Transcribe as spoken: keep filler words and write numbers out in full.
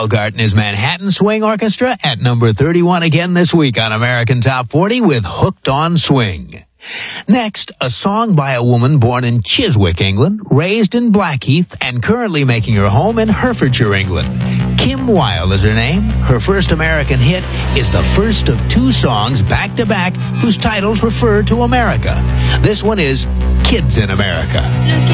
Bogart and his Manhattan Swing Orchestra at number thirty-one again this week on American Top forty with Hooked on Swing. Next, a song by a woman born in Chiswick, England, raised in Blackheath, and currently making her home in Herefordshire, England. Kim Wilde is her name. Her first American hit is the first of two songs back-to-back whose titles refer to America. This one is Kids in America. Look